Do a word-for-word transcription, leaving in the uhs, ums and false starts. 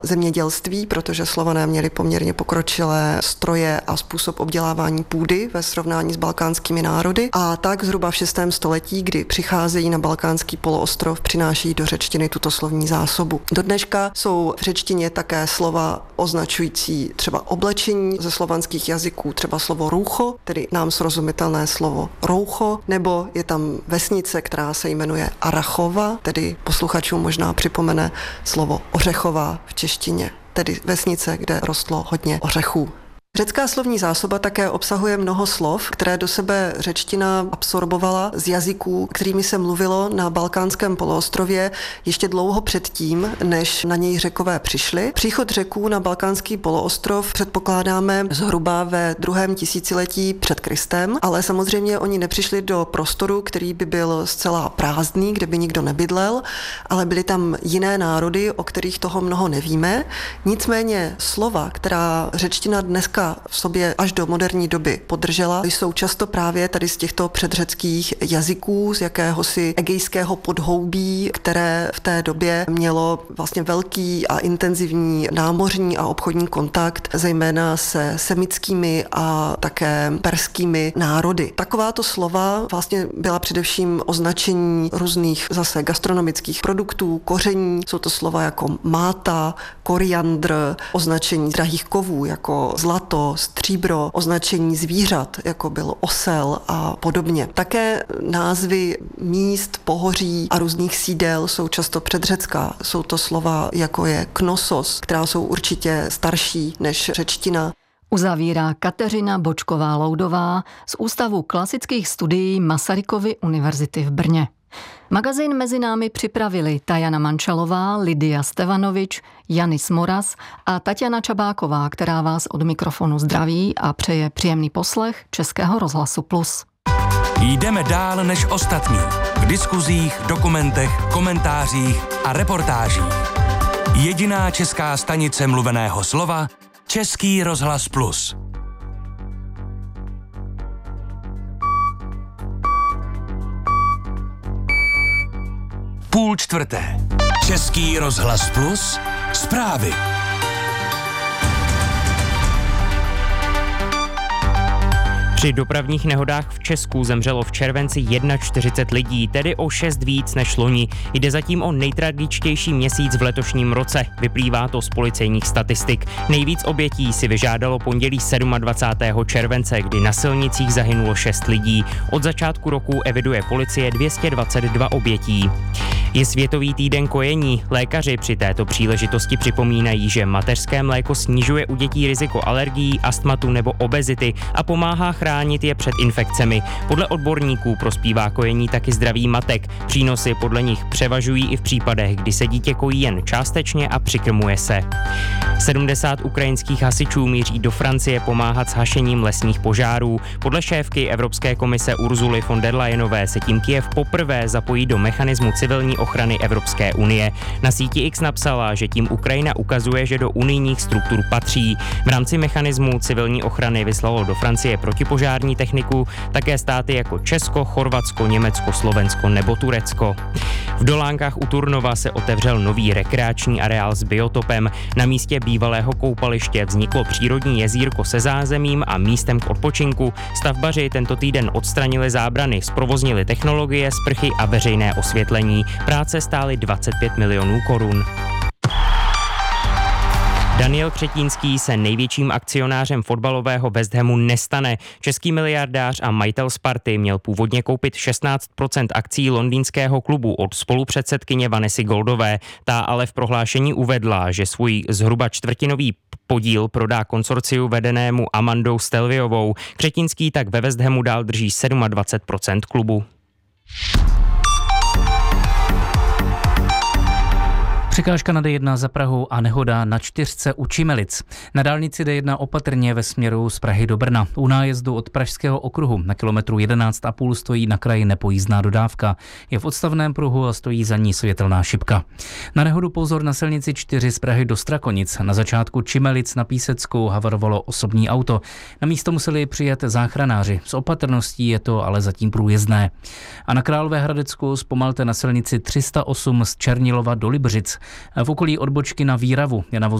zemědělství, protože Slované měli poměrně pokročilé stroje a způsob obdělávání půdy ve srovnání s balkánskými národy. A tak zhruba v šestém století, kdy přicházejí na balkánský poloostrov, přináší do řečtiny tuto slovní zásobu. Do dneška jsou v řečtině také slova označující třeba oblečení ze slovanských jazyků, třeba slovo růcho, tedy nám srozumitelné slovo roucho, nebo je tam vesnice, která se jmenuje Arachova, tedy posluchačům možná připomene slovo ořechová v češtině, tedy vesnice, kde rostlo hodně ořechů. Řecká slovní zásoba také obsahuje mnoho slov, které do sebe řečtina absorbovala z jazyků, kterými se mluvilo na balkánském poloostrově ještě dlouho předtím, než na něj Řekové přišli. Příchod Řeků na balkánský poloostrov předpokládáme zhruba ve druhém tisíciletí před Kristem, ale samozřejmě oni nepřišli do prostoru, který by byl zcela prázdný, kde by nikdo nebydlel, ale byly tam jiné národy, o kterých toho mnoho nevíme. Nicméně slova, která řečtina dneska v sobě až do moderní doby podržela, jsou často právě tady z těchto předřeckých jazyků, z jakéhosi egejského podhoubí, které v té době mělo vlastně velký a intenzivní námořní a obchodní kontakt, zejména se semickými a také perskými národy. Takováto slova vlastně byla především označení různých zase gastronomických produktů, koření, jsou to slova jako máta, koriandr, označení drahých kovů jako zlato, stříbro, označení zvířat, jako byl osel a podobně. Také názvy míst, pohoří a různých sídel jsou často předřecká. Jsou to slova, jako je Knossos, která jsou určitě starší než řečtina. Uzavírá Kateřina Bočková-Loudová z Ústavu klasických studií Masarykovy univerzity v Brně. Magazín mezi námi připravili Tajana Mančalová, Lidia Stevanovič, Janis Moraz a Tatiana Čabáková, která vás od mikrofonu zdraví a přeje příjemný poslech Českého rozhlasu Plus. Jdeme dál než ostatní. V diskuzích, dokumentech, komentářích a reportážích. Jediná česká stanice mluveného slova Český rozhlas Plus. Půl čtvrté. Český rozhlas Plus. Zprávy. Při dopravních nehodách v Česku zemřelo v červenci čtyřicet jedna lidí, tedy o šest víc než loni. Jde zatím o nejtragičtější měsíc v letošním roce. Vyplývá to z policejních statistik. Nejvíc obětí si vyžádalo pondělí dvacátého sedmého července, kdy na silnicích zahynulo šest lidí. Od začátku roku eviduje policie dvě stě dvacet dva obětí. Je Světový týden kojení. Lékaři při této příležitosti připomínají, že mateřské mléko snižuje u dětí riziko alergií, astmatu nebo obezity a pomáhá chránit je před infekcemi. Podle odborníků prospívá kojení taky zdraví matek. Přínosy podle nich převažují i v případech, kdy se dítě kojí jen částečně a přikrmuje se. sedmdesát ukrajinských hasičů míří do Francie pomáhat s hašením lesních požárů. Podle šéfky Evropské komise Ursuly von der Leyenové se tím Kyjev poprvé zapojí do mechanismu civilní ochrany Evropské unie. Na síti X napsala, že tím Ukrajina ukazuje, že do unijních struktur patří. V rámci mechanismu civilní ochrany vyslalo do Francie protipožární techniku také státy jako Česko, Chorvatsko, Německo, Slovensko nebo Turecko. V Dolánkách u Turnova se otevřel nový rekreační areál s biotopem. Na místě bývalého koupaliště vzniklo přírodní jezírko se zázemím a místem k odpočinku. Stavbaři tento týden odstranili zábrany, zprovoznili technologie, sprchy a veřejné osvětlení. Práce stály dvacet pět milionů korun. Daniel Křetínský se největším akcionářem fotbalového West Hamu nestane. Český miliardář a majitel Sparty měl původně koupit šestnáct procent akcí londýnského klubu od spolupředsedkyně Vanessy Goldové. Ta ale v prohlášení uvedla, že svůj zhruba čtvrtinový podíl prodá konsorciu vedenému Amandou Stelviovou. Křetínský tak ve West Hamu dál drží dvacet sedm procent klubu. Překážka na D jedna za Prahou a nehoda na čtyřce u Čimelic. Na dálnici D jedna opatrně ve směru z Prahy do Brna. U nájezdu od Pražského okruhu na kilometru jedenáct a půl stojí na kraji nepojízdná dodávka. Je v odstavném pruhu a stojí za ní světelná šipka. Na nehodu pozor na silnici čtyři z Prahy do Strakonic. Na začátku Čimelic na Píseckou havarovalo osobní auto. Na místo museli přijet záchranáři. S opatrností je to ale zatím průjezdné. A na Královéhradecku zpomalte na silnici tři sta osm z Černilova do Libřic. V okolí odbočky na Výravu je na